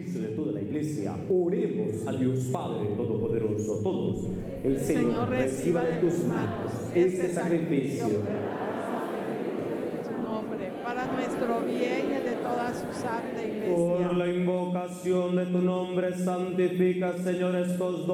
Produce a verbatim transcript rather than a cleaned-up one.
beneficio de toda la Iglesia, oremos a Dios Padre Todopoderoso. Todos, el Señor, Señor reciba de tus manos este sacrificio, su nombre, para nuestro bien y de toda su santa Iglesia. Por la invocación de tu nombre, santifica, Señor, estos